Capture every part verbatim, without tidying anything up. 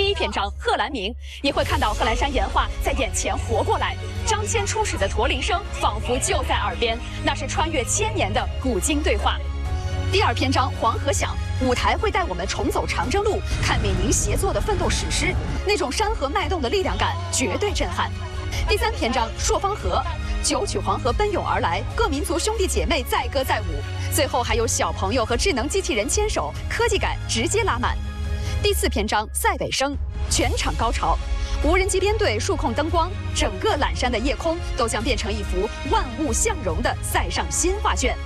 第一篇章贺兰铭，你会看到贺兰山岩画在眼前活过来，张骞出使的驼铃声仿佛就在耳边，那是穿越千年的古今对话。第二篇章黄河响，舞台会带我们重走长征路，看闽宁协作的奋斗史诗，那种山河脉动的力量感绝对震撼。第三篇章朔方河，九曲黄河奔涌而来，各民族兄弟姐妹载歌载舞，最后还有小朋友和智能机器人牵手，科技感直接拉满。第四篇章塞北声，全场高潮，无人机编队数控灯光，整个揽山的夜空都将变成一幅万物相融的塞上新画卷。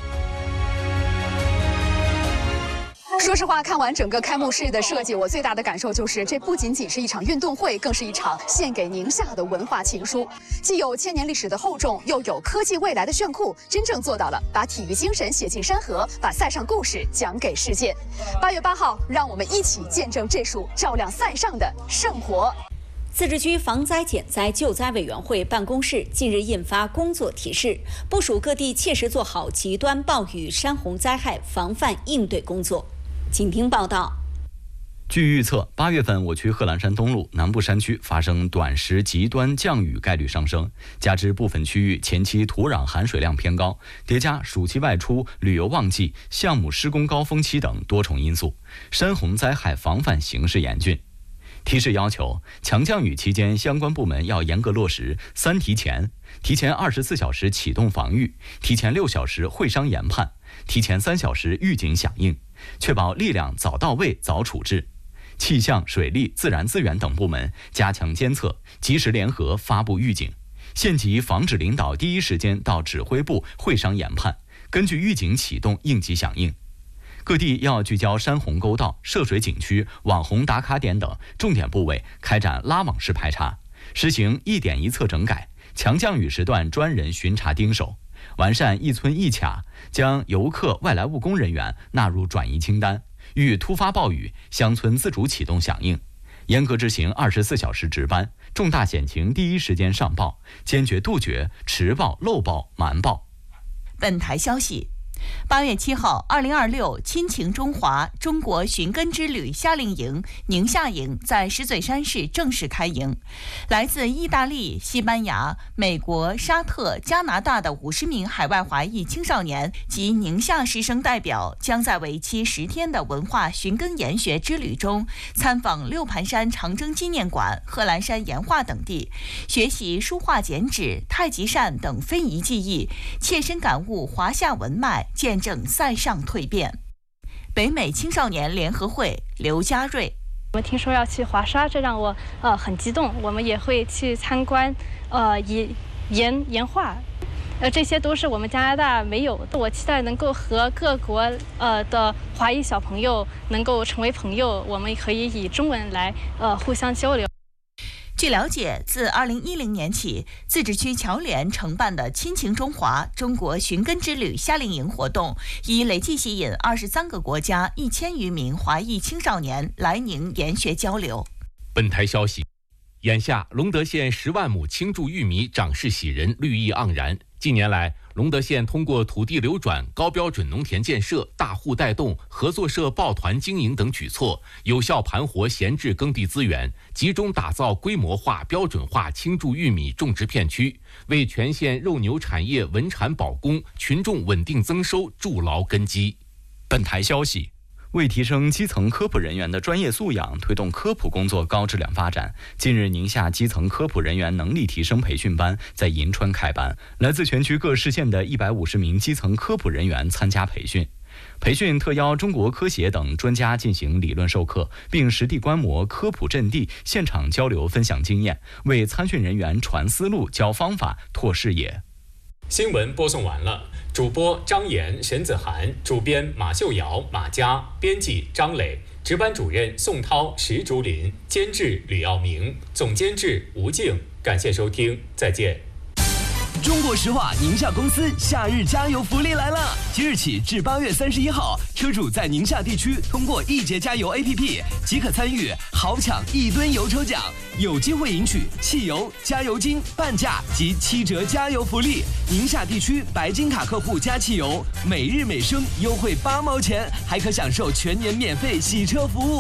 说实话，看完整个开幕式的设计，我最大的感受就是，这不仅仅是一场运动会，更是一场献给宁夏的文化情书。既有千年历史的厚重，又有科技未来的炫酷，真正做到了把体育精神写进山河，把塞上故事讲给世界。八月八号，让我们一起见证这束照亮塞上的圣火。 自治区防灾减灾救灾委员会办公室近日印发工作提示，部署各地切实做好极端暴雨、山洪灾害防范应对工作。请听报道。 据预测，八月份我区贺兰山东路南部山区发生短时极端降雨概率上升，加之部分区域前期土壤含水量偏高，叠加暑期外出、旅游旺季、项目施工高峰期等多重因素，山洪灾害防范形势严峻。提示要求，强降雨期间，相关部门要严格落实三提前：提前二十四小时启动防御，提前六小时会商研判，提前三小时预警响应，确保力量早到位、早处置。气象、水利、自然资源等部门加强监测，及时联合发布预警。县级防治领导第一时间到指挥部会商研判，根据预警启动应急响应。各地要聚焦山洪沟道、涉水景区、网红打卡点等重点部位，开展拉网式排查，实行一点一侧整改，强降雨时段专人巡查盯守，完善一村一卡，将游客、外来务工人员纳入转移清单。遇突发暴雨，乡村自主启动响应，严格执行二十四小时值班，重大险情第一时间上报，坚决杜绝迟报、漏报、瞒报。 本台消息。八月七号，二零二六亲情中华中国寻根之旅夏令营宁夏营在石嘴山市正式开营。来自意大利、西班牙、美国、沙特、加拿大的五十名海外华裔青少年及宁夏师生代表，将在为期十天的文化寻根研学之旅中，参访六盘山长征纪念馆、贺兰山岩画等地，学习书画剪纸、太极扇等非遗技艺，切身感悟华夏文脉，见证塞上蜕变。北美青少年联合会刘家瑞， 我们听说要去华沙，这让我呃很激动。我们也会去参观呃岩岩岩画，呃这些都是我们加拿大没有的。我期待能够和各国呃的华裔小朋友能够成为朋友，我们可以以中文来呃互相交流。 据了解，自二零一零年起，自治区侨联承办的亲情中华中国寻根之旅夏令营活动，已累计吸引二十三个国家一千余名华裔青少年来宁研学交流。 本台消息，眼下隆德县十万亩青贮玉米长势喜人，绿意盎然。近年来，隆德县通过土地流转、高标准农田建设、大户带动、合作社抱团经营等举措，有效盘活闲置耕地资源，集中打造规模化、标准化青贮玉米种植片区，为全县肉牛产业稳产保供、群众稳定增收筑牢根基。 本台消息，为提升基层科普人员的专业素养，推动科普工作高质量发展，近日宁夏基层科普人员能力提升培训班在银川开班，来自全区各市县的一百五十名基层科普人员参加培训。培训特邀中国科协等专家进行理论授课，并实地观摩科普阵地，现场交流分享经验，为参训人员传思路、教方法、拓视野。 新闻播送完了，主播张岩、沈子涵，主编马秀瑶、马佳，编辑张磊，值班主任宋涛、石竹林，监制吕耀明，总监制吴静。感谢收听，再见。 中国石化宁夏公司夏日加油福利来了！即日起至八月三十一号，车主在宁夏地区通过易捷加油 A P P 即可参与豪抢一吨油抽奖，有机会赢取汽油、加油金、半价及七折加油福利。宁夏地区白金卡客户加汽油，每日每升优惠八毛钱，还可享受全年免费洗车服务。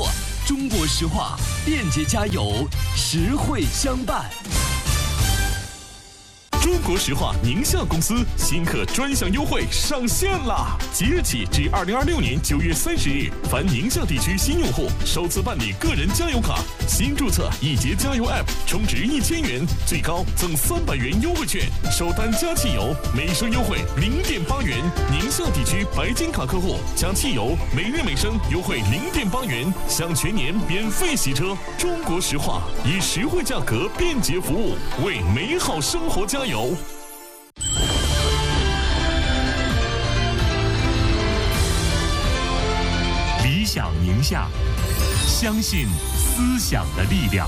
中国石化，便捷加油，实惠相伴。 中国石化宁夏公司新客专享优惠上线啦！即日起至二零二六年九月三十日，凡宁夏地区新用户首次办理个人加油卡，新注册易捷加油 App， 充值一千元，最高赠三百元优惠券，首单加汽油每升优惠零点八元。宁夏地区白金卡客户加汽油每日每升优惠零点八元，享全年免费洗车。中国石化以实惠价格、便捷服务为美好生活加油。 理想宁夏，相信思想的力量。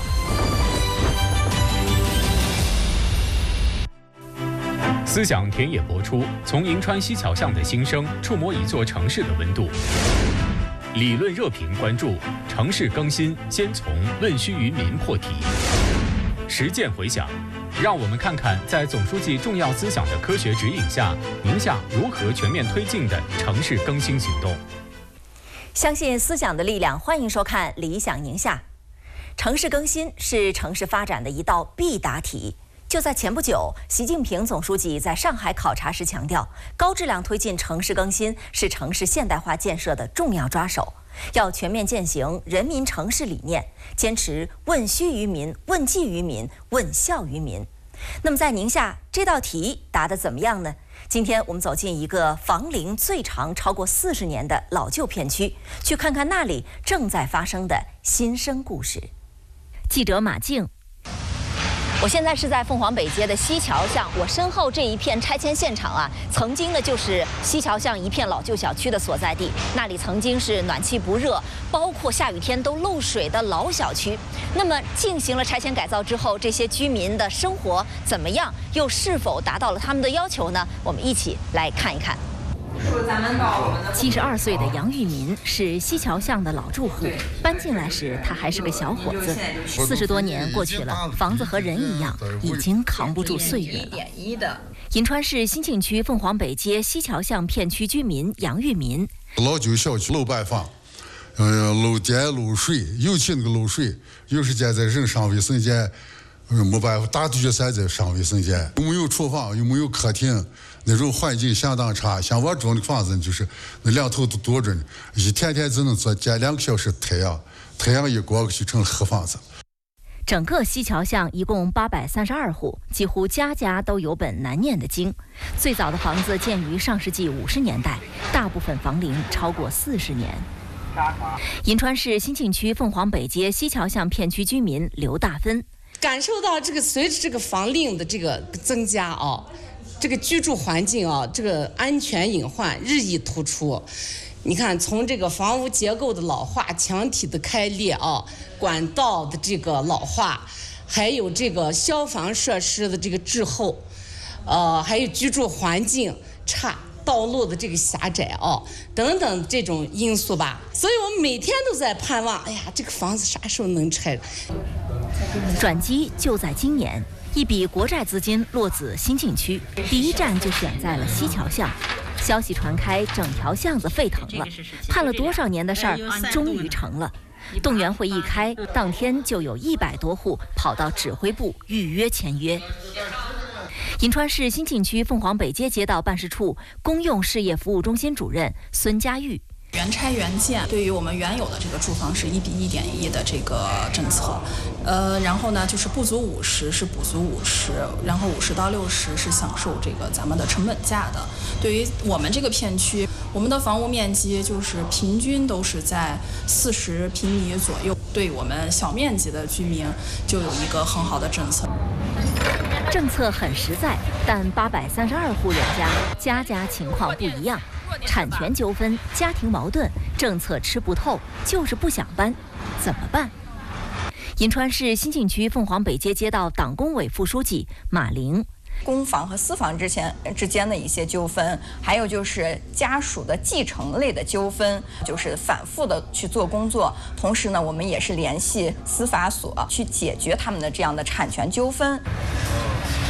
思想田野播出，从银川西桥巷的新生触摸一座城市的温度。理论热评关注城市更新，先从问需于民破题。实践回响，让我们看看在总书记重要思想的科学指引下，宁夏如何全面推进的城市更新行动。 相信思想的力量，欢迎收看《理想宁夏》。城市更新是城市发展的一道必答题。就在前不久，习近平总书记在上海考察时强调，高质量推进城市更新是城市现代化建设的重要抓手，要全面践行人民城市理念，坚持问需于民、问计于民、问效于民。那么在宁夏，这道题答得怎么样呢？今天我们走进一个房龄最长超过四十年的老旧片区，去看看那里正在发生的新生故事。记者马静。我现在是在凤凰北街的西桥巷，我身后这一片拆迁现场啊，曾经呢就是西桥巷一片老旧小区的所在地，那里曾经是暖气不热，包括下雨天都漏水的老小区。那么进行了拆迁改造之后，这些居民的生活怎么样？又是否达到了他们的要求呢？我们一起来看一看。七十二岁的杨玉民是西桥巷的老住户，搬进来时他还是个小伙子。四十多年过去了，房子和人一样，已经扛不住岁月了。银川市兴庆区凤凰北街西桥巷片区居民杨玉民， 老旧小区漏摆放，呃，漏电漏水，尤其那个漏水，有时间在人上卫生间，呃，没办法，打决赛在上卫生间，又没有厨房，又没有客厅。那种环境相当差，像我住的房子就是那两头都堵着呢，一天天只能做见两个小时太阳，太阳一过就成了黑房子。 整个西桥巷一共八百三十二户，几乎家家都有本难念的经。最早的房子建于上世纪五十年代，大部分房龄超过四十年。银川市兴庆区凤凰北街西桥巷片区居民刘大芬感受到这个随着这个房龄的这个增加啊。这个居住环境啊，这个安全隐患日益突出。你看，从这个房屋结构的老化、墙体的开裂啊、管道的这个老化，还有这个消防设施的这个滞后，呃，还有居住环境差、道路的这个狭窄啊等等这种因素吧。所以我们每天都在盼望，哎呀，这个房子啥时候能拆？ 转机就在今年。一笔国债资金落子兴庆区，第一站就选在了西桥巷。消息传开，整条巷子沸腾了。盼了多少年的事儿，终于成了。动员会一开，当天就有一百多户跑到指挥部预约签约。银川市兴庆区凤凰北街街道办事处公用事业服务中心主任孙佳玉。 原拆原建对于我们原有的这个住房是一比一点一的这个政策，呃，然后呢就是不足五十是补足五十，然后五十到六十是享受这个咱们的成本价的。对于我们这个片区，我们的房屋面积就是平均都是在四十平米左右，对我们小面积的居民就有一个很好的政策。 政策很实在，但八百三十二户人家，家家情况不一样。产权纠纷、家庭矛盾，政策吃不透，就是不想搬，怎么办？银川市兴庆区凤凰北街街道党工委副书记马玲。 公房和私房之前之间的一些纠纷，还有就是家属的继承类的纠纷，就是反复的去做工作。同时呢，我们也是联系司法所去解决他们的这样的产权纠纷。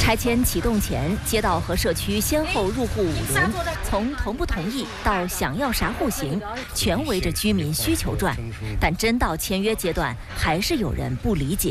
拆迁启动前，街道和社区先后入户五轮，从同不同意到想要啥户型，全围着居民需求转。但真到签约阶段，还是有人不理解。